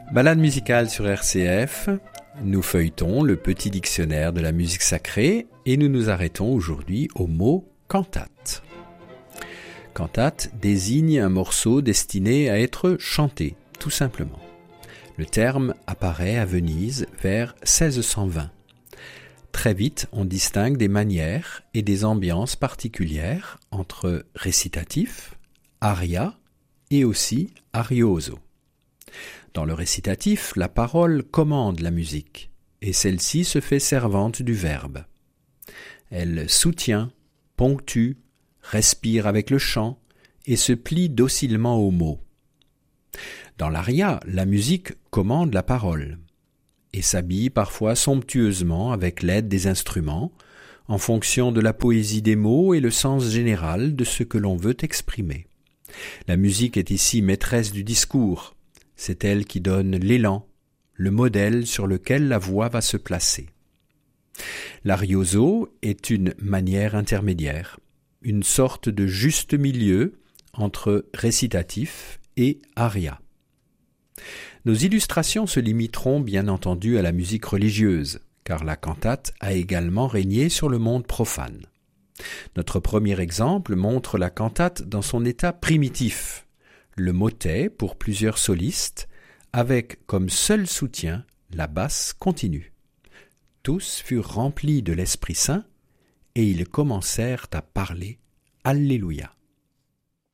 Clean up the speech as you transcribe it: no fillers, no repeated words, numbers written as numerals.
Balade musicale sur RCF, nous feuilletons le petit dictionnaire de la musique sacrée et nous nous arrêtons aujourd'hui au mot cantate. Cantate désigne un morceau destiné à être chanté, tout simplement. Le terme apparaît à Venise vers 1620. Très vite, on distingue des manières et des ambiances particulières entre récitatif, aria et aussi arioso. Dans le récitatif, la parole commande la musique, et celle-ci se fait servante du verbe. Elle soutient, ponctue, respire avec le chant, et se plie docilement aux mots. Dans l'aria, la musique commande la parole, et s'habille parfois somptueusement avec l'aide des instruments, en fonction de la poésie des mots et le sens général de ce que l'on veut exprimer. La musique est ici maîtresse du discours. C'est elle qui donne l'élan, le modèle sur lequel la voix va se placer. L'arioso est une manière intermédiaire, une sorte de juste milieu entre récitatif et aria. Nos illustrations se limiteront bien entendu à la musique religieuse, car la cantate a également régné sur le monde profane. Notre premier exemple montre la cantate dans son état primitif, le motet pour plusieurs solistes, avec comme seul soutien la basse continue. Tous furent remplis de l'Esprit Saint, et ils commencèrent à parler Alléluia.